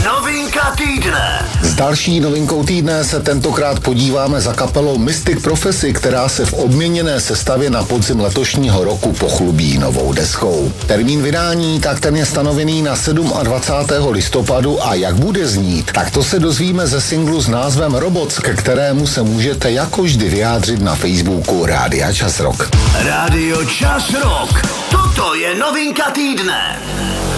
Novinka týdne. S další novinkou týdne se tentokrát podíváme za kapelou Mystic Prophecy, která se v obměněné sestavě na podzim letošního roku pochlubí novou deskou. Termín vydání, tak ten je stanovený na 27. listopadu a jak bude znít, tak to se dozvíme ze singlu s názvem Robots, ke kterému se můžete jako vždy vyjádřit na Facebooku Rádia Čas Rock. Rádio Čas Rock. Toto je novinka týdne.